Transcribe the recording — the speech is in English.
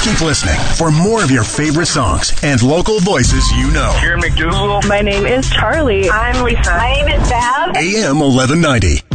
Keep listening for more of your favorite songs and local voices you know. Here in McDougal. My name is Charlie. I'm Lisa. My name is Bev. AM 1190.